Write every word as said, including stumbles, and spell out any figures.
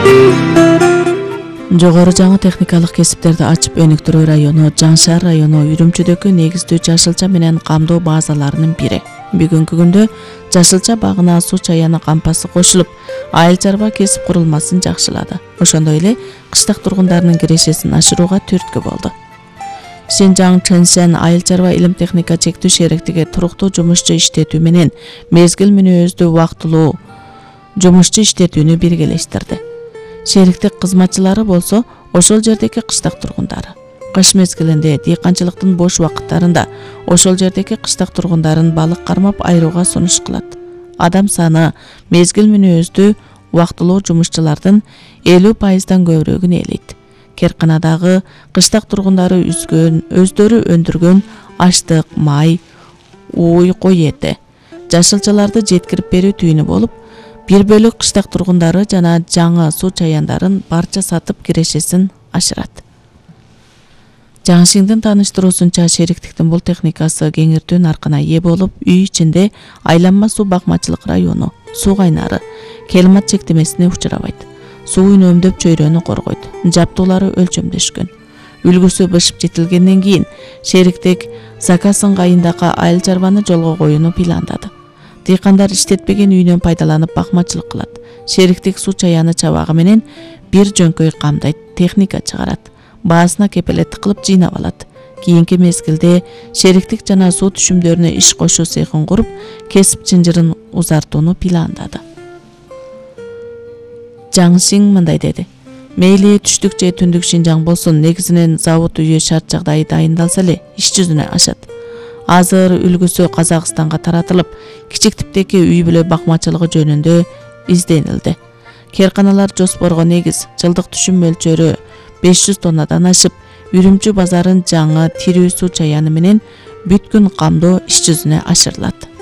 Жогору жаңы техникалык кесиптерди ачып өнүктүрүү району Жаңшаар району Үрүмчүдөгү негиздүү жашылча менен камдоо базаларынын бири. Бүгүнкү күндө жашылча багына суу чаяны кампасы кошулуп, айыл чарба кесип курулмасын жакшылады. Ошондой эле кыштак тургундарынын кирешесин ашырууга түрткү болду. Шинжаң Чэншэн айыл чарба илим техника чектүү шериктиги туруктуу жумушчу иштетүү менен мезгил мүнөздүү убактылуу жумушчу иштетүүнү биргелештирди. Шериктик кызматчылары болсо ошол жердеки кыштак тургундары. Кыш мезгилинде дыйканчылыктын бош убакыттарында ошол жердеки кыштак тургундарын балык кармап айырууга сунуш кылат. Адам саны мезгил мүнөздүү убактылуу жумушчулардын элүү пайыздан көбүрөгүн ээлейт. Керканадагы кыштак тургундары үзгөн, өздөрү өндүргөн аштык, май, ууй, кой эти, жашылчаларды жеткирип берүү түйүнү болуп, бир бөлүк кыштак тургундары жана жаңы суу чаяндарын барча сатып кирешесин ашырат. Жаңшиңдин тааныштыруусунча шериктиктин бул техникасы кеңиртүү наркына ээ болуп, үй ичинде айланма суу бакмачылык району, суу кайнары, келмат чектемесине учурабайт. Суу үнөмдөп чөйрөнү коргойт. Жаптуулары өлчөмдөшкөн. Үлгүсү бышып жетилгенден кийин шериктик заказ ыңгайындагы айыл чарбаны жолго коюуну пландады. Дыйкандар иштетпеген үйнөн пайдаланып бакмачылык кылат. Шериктик суу чаяны чабагы менен бир жөнкөй камдайт, техника чыгарат. Баасына кепелеттик кылып жыйнап алат. Кийинки мезгилде шериктик жана суу түшүмдөрүнө иш кошуу цехин куруп, кесип чынжырын узартууну пландады. Жаңшиң мындай деди: мейли түштүк же түндүк Шинжаң болсун, негизинен завод үйү шарт жагдайы дайындалса эле иш жүзүнө ашат. Азыр үлгүсү Казакстанга таратылып, кичик типтеки үй бүлө бакмачылыгы жөнүндө изденилди. Керканалар жоспорго негиз жылдык түшүм мөлчөрү беш жүз тоннадан ашып, Үрүмчү базарын жаңы тирүү суу чаяны менен бүткүн камдоо иш жүзүнө ашырылат.